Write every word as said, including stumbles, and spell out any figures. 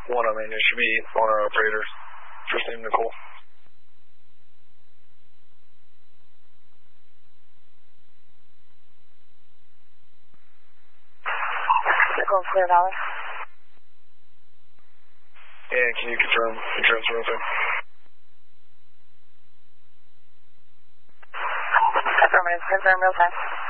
One, I mean, it should be owner operator. First name Nicole. Nicole, Clear Valley. And can you confirm insurance real quick? Affirmative, confirm real time.